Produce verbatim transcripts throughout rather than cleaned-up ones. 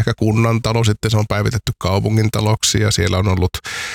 pelkkä kunnantalo, sitten se on päivitetty kaupungintaloksi ja siellä on ollut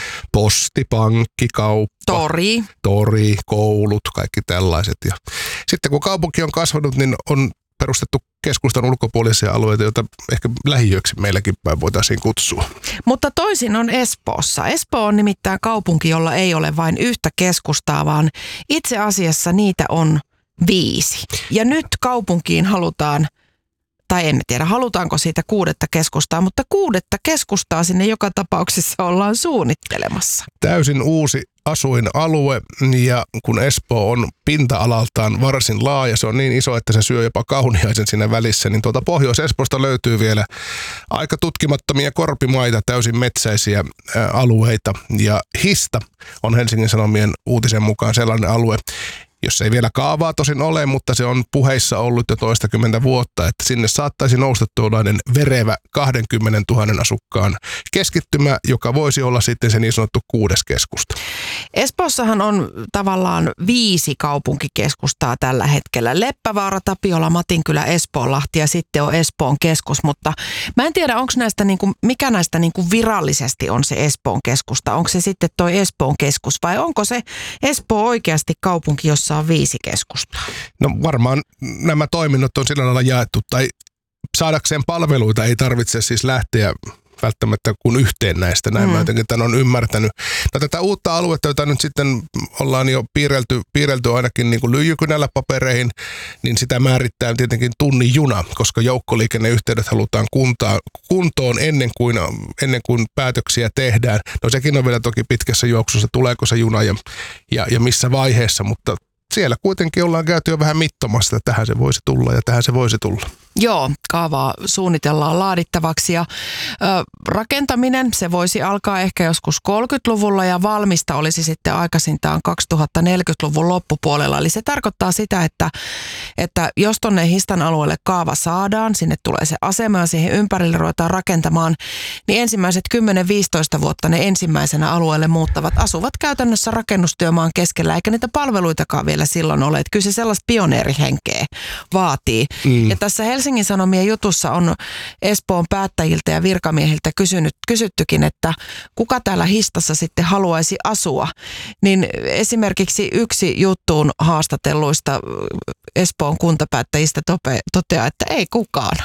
posti, pankki, kauppa. Tori. Tori, koulut, kaikki tällaiset. Ja sitten kun kaupunki on kasvanut, niin on perustettu keskustan ulkopuolisia alueita, joita ehkä lähiöksi meilläkin päin voitaisiin kutsua. Mutta toisin on Espoossa. Espoo on nimittäin kaupunki, jolla ei ole vain yhtä keskustaa, vaan itse asiassa niitä on viisi. Ja nyt kaupunkiin halutaan, tai emme tiedä halutaanko siitä kuudetta keskustaa, mutta kuudetta keskustaa sinne joka tapauksessa ollaan suunnittelemassa. Täysin uusi asuinalue, ja kun Espoo on pinta-alaltaan varsin laaja, se on niin iso, että se syö jopa Kauniaisen siinä välissä, niin tuolta Pohjois-Espoosta löytyy vielä aika tutkimattomia korpimaita, täysin metsäisiä ää, alueita, ja Hista on Helsingin Sanomien uutisen mukaan sellainen alue, jossa ei vielä kaavaa tosin ole, mutta se on puheissa ollut jo toistakymmentä vuotta, että sinne saattaisi nousta tuollainen verevä kaksikymmentätuhatta asukkaan keskittymä, joka voisi olla sitten se niin sanottu kuudes keskusta. Espoossahan on tavallaan viisi kaupunkikeskustaa tällä hetkellä. Leppävaara, Tapiola, Matinkylä, Espoonlahti ja sitten on Espoon keskus, mutta mä en tiedä, onko näistä niinku, mikä näistä niinku virallisesti on se Espoon keskusta. Onko se sitten toi Espoon keskus vai onko se Espoo oikeasti kaupunki, jossa on viisi keskustaa? No varmaan nämä toiminnot on sillä lailla jaettu, tai saadakseen palveluita ei tarvitse siis lähteä välttämättä kuin yhteen näistä. Näin mm. mä jotenkin tämän on ymmärtänyt. No tätä uutta aluetta, jota nyt sitten ollaan jo piirrelty, piirrelty ainakin niin kuin lyijykynällä papereihin, niin sitä määrittää tietenkin tunnin juna, koska joukkoliikenneyhteydet halutaan kuntaan, kuntoon ennen kuin, ennen kuin päätöksiä tehdään. No sekin on vielä toki pitkässä juoksussa, tuleeko se juna ja, ja, ja missä vaiheessa, mutta siellä kuitenkin ollaan käyty jo vähän mittomasta, että tähän se voisi tulla ja tähän se voisi tulla. Joo, kaavaa suunnitellaan laadittavaksi ja ö, rakentaminen, se voisi alkaa ehkä joskus kolmekymmentäluvulla ja valmista olisi sitten aikaisintaan kaksituhattaneljäkymmentäluvun loppupuolella. Eli se tarkoittaa sitä, että, että jos tonne Histan alueelle kaava saadaan, sinne tulee se asema ja siihen ympärille ruvetaan rakentamaan, niin ensimmäiset kymmenen viisitoista vuotta ne ensimmäisenä alueelle muuttavat asuvat käytännössä rakennustyömaan keskellä, eikä niitä palveluitakaan vielä silloin ole. Että kyllä se sellaista pioneerihenkeä vaatii. Mm. Ja tässä Helsingin Sanomien jutussa on Espoon päättäjiltä ja virkamiehiltä kysynyt, kysyttykin, että kuka täällä Histassa sitten haluaisi asua. Niin esimerkiksi yksi juttuun haastatelluista Espoon kuntapäättäjistä tope, toteaa, että ei kukaan.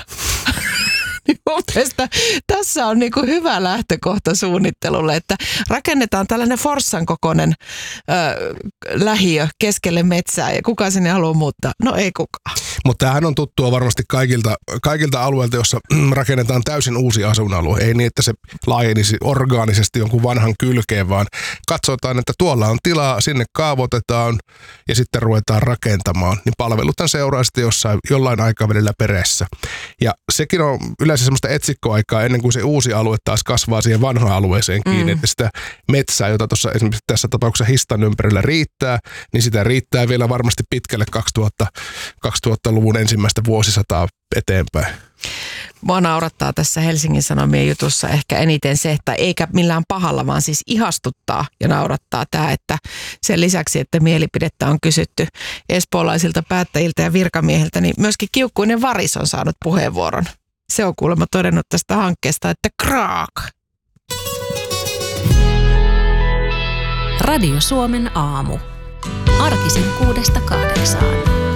Mun mielestä tässä on niin kuin hyvä lähtökohta suunnittelulle, että rakennetaan tällainen Forssan kokoinen ö, lähiö keskelle metsää ja kuka sinne haluaa muuttaa? No ei kukaan. Mutta tämähän on tuttua varmasti kaikilta, kaikilta alueilta, jossa rakennetaan täysin uusi asuinalue. Ei niin, että se laajenisi orgaanisesti jonkun vanhan kylkeen, vaan katsotaan, että tuolla on tilaa, sinne kaavoitetaan ja sitten ruvetaan rakentamaan. Niin palveluthan seuraa sitten jossain, jollain aikavälillä perässä. Ja sekin on yleensä semmoista etsikkoaikaa ennen kuin se uusi alue taas kasvaa siihen vanhaan alueeseen kiinni. Mm. Että sitä metsää, jota tuossa esimerkiksi tässä tapauksessa Histan ympärillä riittää, niin sitä riittää vielä varmasti pitkälle kaksituhatta, kaksituhattaluvun ensimmäistä vuosisataa eteenpäin. Mua naurattaa tässä Helsingin Sanomien jutussa ehkä eniten se, että eikä millään pahalla, vaan siis ihastuttaa ja naurattaa tämä, että sen lisäksi, että mielipidettä on kysytty espoolaisilta päättäjiltä ja virkamiehiltä, niin myöskin kiukkuinen varis on saanut puheenvuoron. Se on kuulemma todennut tästä hankkeesta, että kraak. Radio Suomen aamu. Arkisin kuudesta kahdeksaan.